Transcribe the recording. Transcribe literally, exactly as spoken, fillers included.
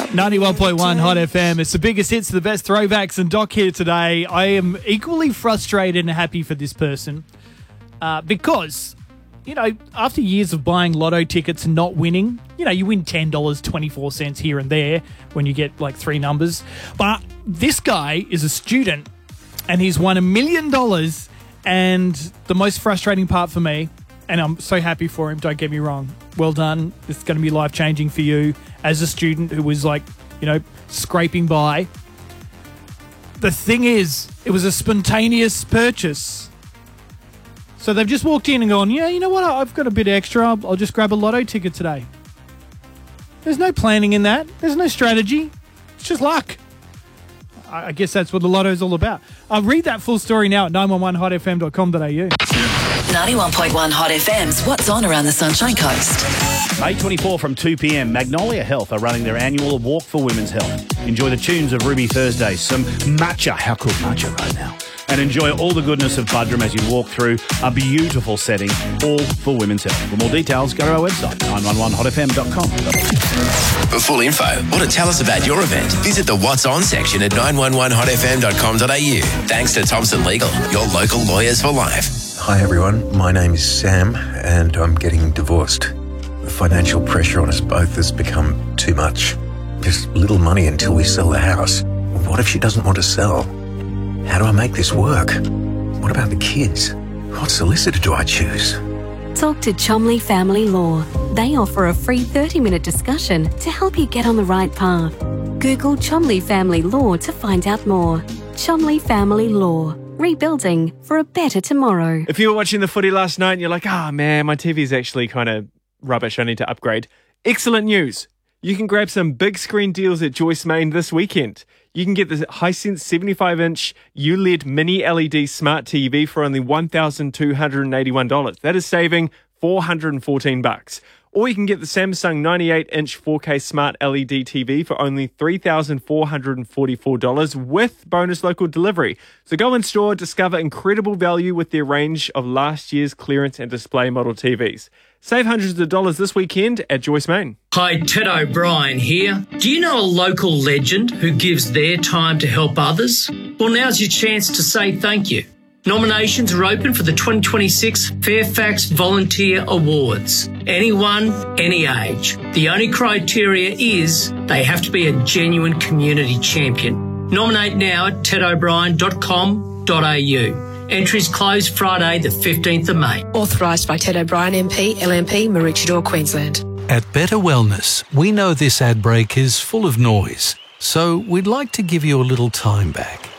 ninety-one point one Hot F M. It's the biggest hits, the best throwbacks, and Doc here today. I am equally frustrated and happy for this person uh, because, you know, after years of buying lotto tickets and not winning, you know, you win ten dollars and twenty-four cents here and there when you get like three numbers. But this guy is a student and he's won a million dollars. And the most frustrating part for me, and I'm so happy for him, don't get me wrong, well done. It's going to be life-changing for you as a student who was like, you know, scraping by. The thing is, it was a spontaneous purchase. So they've just walked in and gone, yeah, you know what, I've got a bit extra. I'll, I'll just grab a lotto ticket today. There's no planning in that. There's no strategy. It's just luck. I, I guess that's what the lotto is all about. I'll read that full story now at nine one one hot f m dot com dot a u. ninety-one point one Hot F M's What's On Around the Sunshine Coast. May twenty-fourth from two p m, Magnolia Health are running their annual Walk for Women's Health. Enjoy the tunes of Ruby Thursday, some matcha, how cool matcha right now, and enjoy all the goodness of Budrum as you walk through a beautiful setting, all for women's health. For more details, go to our website, nine one one hot f m dot com. For full info or to tell us about your event, visit the What's On section at nine one one hot f m dot com dot a u. Thanks to Thompson Legal, your local lawyers for life. Hi everyone, my name is Sam and I'm getting divorced. The financial pressure on us both has become too much. Just little money until we sell the house. What if she doesn't want to sell? How do I make this work? What about the kids? What solicitor do I choose? Talk to Chomley Family Law. They offer a free thirty-minute discussion to help you get on the right path. Google Chomley Family Law to find out more. Chomley Family Law. Rebuilding for a better tomorrow. If you were watching the footy last night and you're like, ah, oh, man, my T V's actually kind of rubbish, I need to upgrade. Excellent news. You can grab some big screen deals at Joyce Main this weekend. You can get the Hisense seventy-five inch U L E D Mini L E D Smart T V for only one thousand two hundred eighty-one dollars. That is saving four hundred fourteen bucks. Or you can get the Samsung ninety-eight inch four K Smart L E D T V for only three thousand four hundred forty-four dollars with bonus local delivery. So go in store, discover incredible value with their range of last year's clearance and display model T Vs. Save hundreds of dollars this weekend at Joyce Main. Hi, Ted O'Brien here. Do you know a local legend who gives their time to help others? Well, now's your chance to say thank you. Nominations are open for the twenty twenty-six Fairfax Volunteer Awards. Anyone, any age. The only criteria is they have to be a genuine community champion. Nominate now at ted o'brien dot com dot a u. Entries close Friday the fifteenth of May. Authorised by Ted O'Brien M P, L M P, Maroochydore, Queensland. At Better Wellness, we know this ad break is full of noise, so we'd like to give you a little time back.